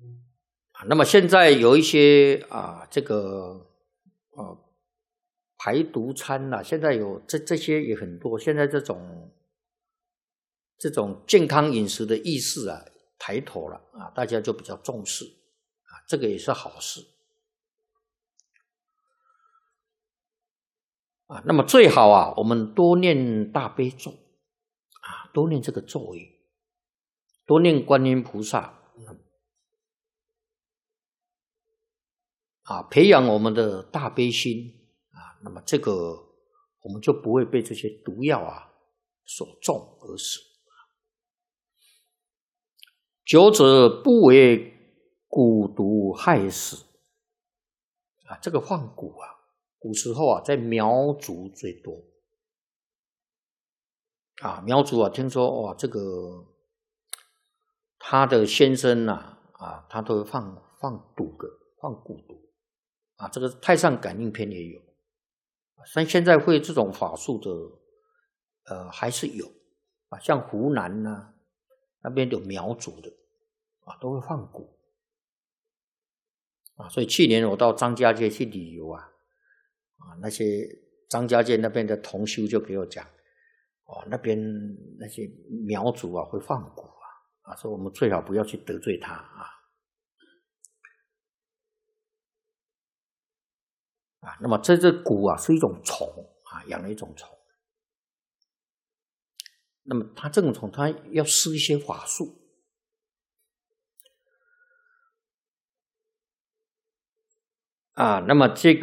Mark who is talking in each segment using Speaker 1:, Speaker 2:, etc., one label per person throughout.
Speaker 1: 那么现在有一些这个排毒餐现在有这些也很多。现在这种健康饮食的意识抬头了大家就比较重视这个也是好事那么最好我们多念大悲咒多念这个咒语，多念观音菩萨培养我们的大悲心那么这个我们就不会被这些毒药所中而死。久者不为蛊毒害死这个放蛊古时候在苗族最多苗族听说这个他的先生他都会放蛊毒这个太上感应篇也有。但现在会这种法术的还是有像湖南那边有苗族的都会放蛊所以去年我到张家界去旅游那些张家界那边的同修就给我讲那边那些苗族会放蛊说我们最好不要去得罪他那么这蛊是一种虫养了一种虫。那么它这种虫它要施一些法术那么这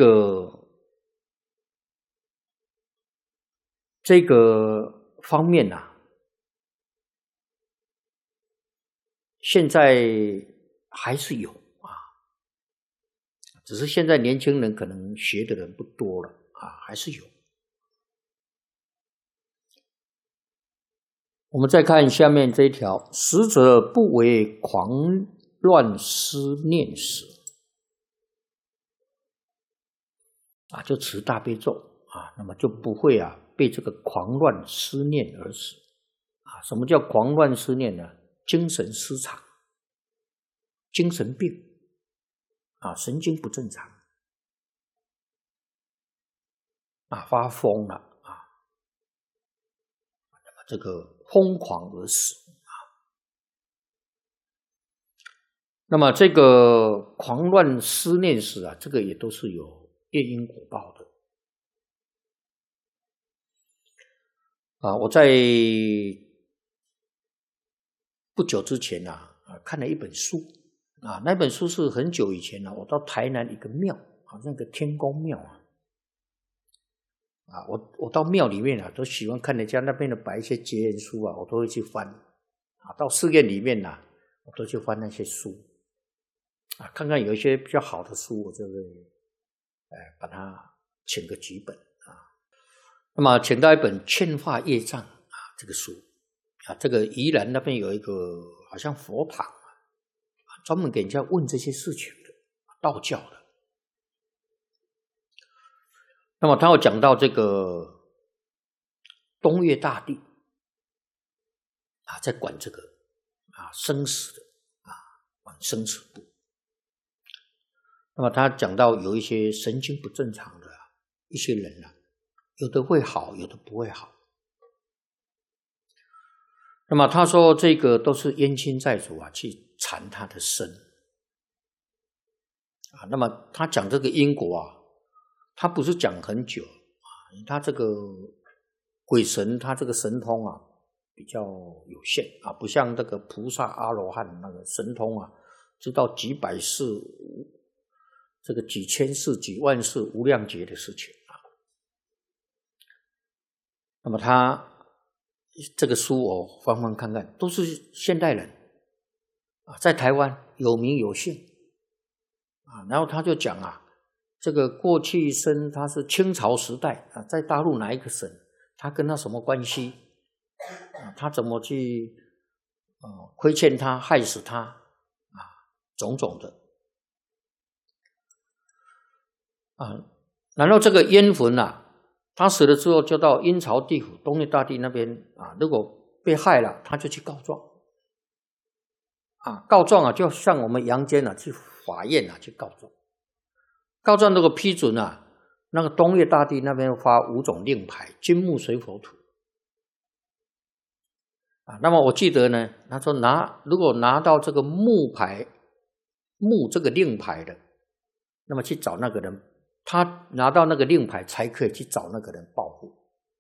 Speaker 1: 个方面现在还是有只是现在年轻人可能学的人不多了还是有。我们再看下面这一条，死者不为狂乱思念死就持大悲咒那么就不会被这个狂乱思念而死什么叫狂乱思念呢？精神失常，精神病神经不正常发疯了那么这个疯狂而死那么这个狂乱思念死这个也都是有业因果报的我在不久之前看了一本书那本书是很久以前我到台南一个庙好像个天公庙我到庙里面都喜欢看人家那边的摆一些结缘书我都会去翻到寺院里面我都去翻那些书看看有一些比较好的书我就会把它请个几本那么请到一本劝化业障这个书这个宜兰那边有一个好像佛堂专门给人家问这些事情的道教的。那么他有讲到这个东岳大帝在管这个生死的管生死簿。那么他讲到有一些神经不正常的一些人有的会好，有的不会好。那么他说这个都是冤亲债主去缠他的身那么他讲这个因果他不是讲很久他这个鬼神他这个神通比较有限不像这个菩萨阿罗汉那个神通知道几百世这个几千世几万世无量劫的事情那么他这个书我翻翻看看都是现代人在台湾有名有姓然后他就讲这个过去生他是清朝时代在大陆哪一个省他跟他什么关系他怎么去亏欠他害死他种种的然后这个冤魂他死了之后就到阴曹地府东岳大帝那边如果被害了他就去告状告状啊，就像我们阳间啊去法院啊去告状，告状如果批准啊，那个东岳大帝那边发5种令牌，金木水火土那么我记得呢，他说如果拿到这个木这个令牌的，那么去找那个人，他拿到那个令牌才可以去找那个人报复。